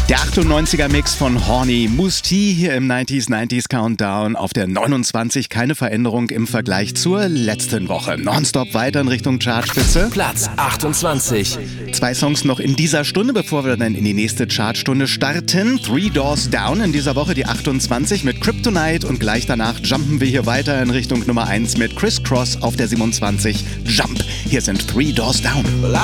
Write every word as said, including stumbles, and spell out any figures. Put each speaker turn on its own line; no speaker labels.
Der achtundneunziger-Mix von Horny Mousse T hier im neunziger neunzig Countdown auf der neunundzwanzig. Keine Veränderung im Vergleich zur letzten Woche. Nonstop weiter in Richtung Chartspitze.
Platz achtundzwanzig.
Zwei Songs noch in dieser Stunde, bevor wir dann in die nächste Chartstunde starten. Three Doors Down in dieser Woche die achtundzwanzig mit Kryptonite und gleich danach jumpen wir hier weiter in Richtung Nummer eins mit Criss Cross auf der siebenundzwanzig. Jump. Hier sind Three Doors Down.
Well,